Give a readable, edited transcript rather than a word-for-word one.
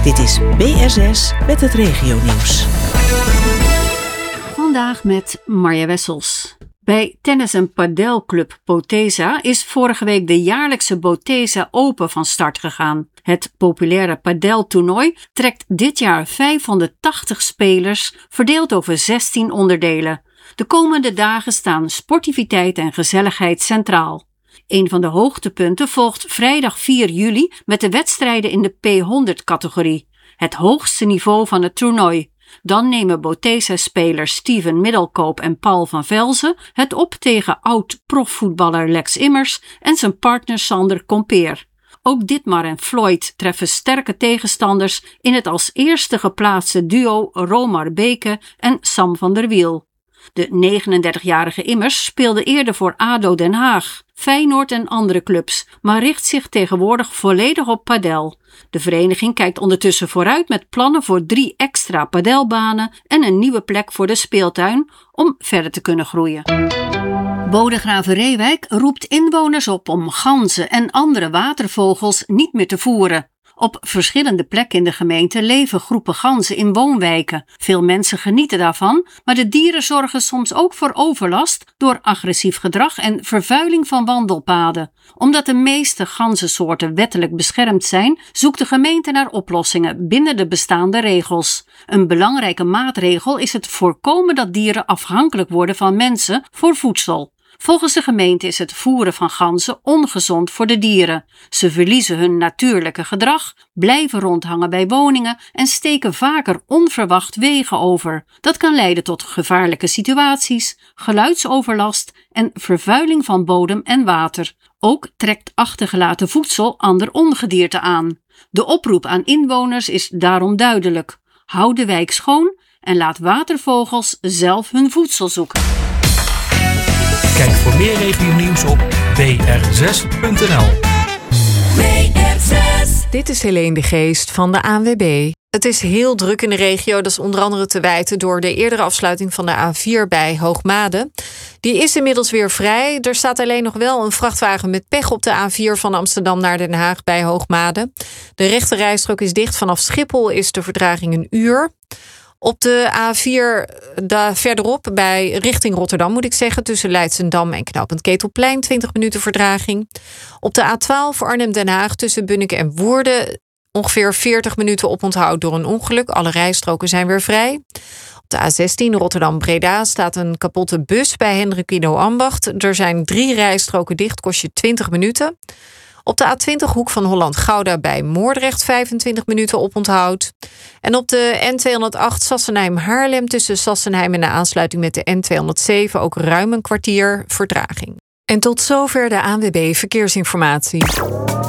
Dit is BRZS met het regionieuws. Vandaag met Marja Wessels. Bij tennis- en padelclub Botesa is vorige week de jaarlijkse Botesa Open van start gegaan. Het populaire padeltoernooi trekt dit jaar 580 spelers, verdeeld over 16 onderdelen. De komende dagen staan sportiviteit en gezelligheid centraal. Een van de hoogtepunten volgt vrijdag 4 juli met de wedstrijden in de P100-categorie, het hoogste niveau van het toernooi. Dan nemen Botesa-spelers Steven Middelkoop en Paul van Velzen het op tegen oud-profvoetballer Lex Immers en zijn partner Sander Compeer. Ook Dietmar en Floyd treffen sterke tegenstanders in het als eerste geplaatste duo Romar Beke en Sam van der Wiel. De 39-jarige Immers speelde eerder voor ADO Den Haag, Feyenoord en andere clubs, maar richt zich tegenwoordig volledig op padel. De vereniging kijkt ondertussen vooruit met plannen voor 3 extra padelbanen en een nieuwe plek voor de speeltuin om verder te kunnen groeien. Bodegraven-Reewijk roept inwoners op om ganzen en andere watervogels niet meer te voeren. Op verschillende plekken in de gemeente leven groepen ganzen in woonwijken. Veel mensen genieten daarvan, maar de dieren zorgen soms ook voor overlast door agressief gedrag en vervuiling van wandelpaden. Omdat de meeste ganzensoorten wettelijk beschermd zijn, zoekt de gemeente naar oplossingen binnen de bestaande regels. Een belangrijke maatregel is het voorkomen dat dieren afhankelijk worden van mensen voor voedsel. Volgens de gemeente is het voeren van ganzen ongezond voor de dieren. Ze verliezen hun natuurlijke gedrag, blijven rondhangen bij woningen en steken vaker onverwacht wegen over. Dat kan leiden tot gevaarlijke situaties, geluidsoverlast en vervuiling van bodem en water. Ook trekt achtergelaten voedsel ander ongedierte aan. De oproep aan inwoners is daarom duidelijk. Houd de wijk schoon en laat watervogels zelf hun voedsel zoeken. Kijk voor meer regionieuws op br6.nl. Dit is Helene de Geest van de ANWB. Het is heel druk in de regio. Dat is onder andere te wijten door de eerdere afsluiting van de A4 bij Hoogmade. Die is inmiddels weer vrij. Er staat alleen nog wel een vrachtwagen met pech op de A4 van Amsterdam naar Den Haag bij Hoogmade. De rechte rijstrook is dicht. Vanaf Schiphol is de vertraging 1 uur. Op de A4 verderop, richting Rotterdam moet ik zeggen, tussen Leidschendam en knooppunt Ketelplein, 20 minuten vertraging. Op de A12 Arnhem-Den Haag tussen Bunnik en Woerden ongeveer 40 minuten oponthoud door een ongeluk. Alle rijstroken zijn weer vrij. Op de A16 Rotterdam-Breda staat een kapotte bus bij Hendrik Ambacht. Er zijn 3 rijstroken dicht, kost je 20 minuten. Op de A20 Hoek van Holland-Gouda bij Moordrecht 25 minuten oponthoud. En op de N208 Sassenheim-Haarlem tussen Sassenheim en de aansluiting met de N207 ook ruim een kwartier vertraging. En tot zover de ANWB Verkeersinformatie.